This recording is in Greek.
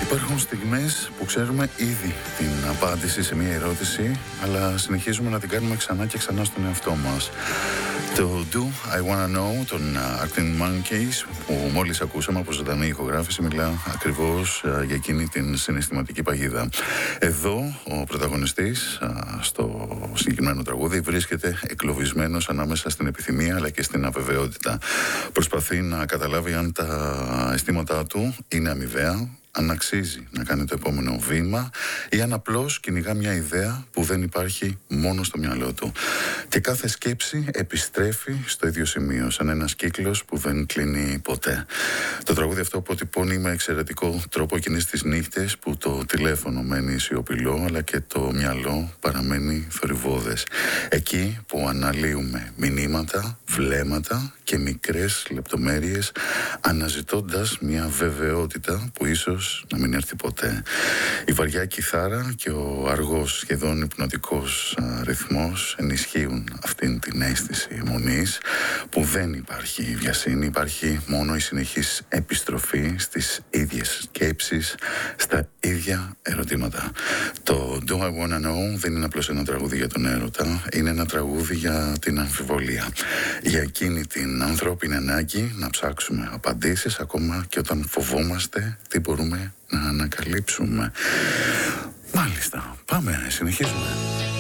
Υπάρχουν στιγμές που ξέρουμε ήδη την απάντηση σε μια ερώτηση, αλλά συνεχίζουμε να την κάνουμε ξανά και ξανά στον εαυτό μας. Το Do I Wanna Know των Arctic Monkeys που μόλις ακούσαμε από ζωντανή ηχογράφηση μιλά ακριβώς για εκείνη την συναισθηματική παγίδα. Εδώ ο πρωταγωνιστής στο συγκεκριμένο τραγούδι βρίσκεται εγκλωβισμένος ανάμεσα στην επιθυμία αλλά και στην αβεβαιότητα. Προσπαθεί να καταλάβει αν τα αισθήματά του είναι αμοιβαία, αν αξίζει να κάνει το επόμενο βήμα ή αν απλώς κυνηγά μια ιδέα που δεν υπάρχει μόνο στο μυαλό του. Και κάθε σκέψη επιστρέφει στο ίδιο σημείο, σαν ένας κύκλος που δεν κλείνει ποτέ. Το τραγούδι αυτό αποτυπώνει με εξαιρετικό τρόπο εκείνες τις νύχτες που το τηλέφωνο μένει σιωπηλό αλλά και το μυαλό παραμένει θορυβώδες. Εκεί που αναλύουμε μηνύματα, βλέμματα και μικρές λεπτομέρειες αναζητώντας μια βεβαιότητα που ίσως να μην έρθει ποτέ. Η βαριά κιθάρα και ο αργός σχεδόν υπνοτικός ρυθμός ενισχύουν αυτήν την αίσθηση μονής που δεν υπάρχει βιασύνη, υπάρχει μόνο η συνεχής επιστροφή στις ίδιες σκέψεις, στα ίδια ερωτήματα. Το Do I Wanna Know δεν είναι απλώς ένα τραγούδι για τον έρωτα, είναι ένα τραγούδι για την αμφιβολία, για εκείνη την ανθρώπινη ανάγκη να ψάξουμε απαντήσεις ακόμα και όταν φοβόμαστε τι μπορούμε να ανακαλύψουμε. Μάλιστα, πάμε, συνεχίζουμε.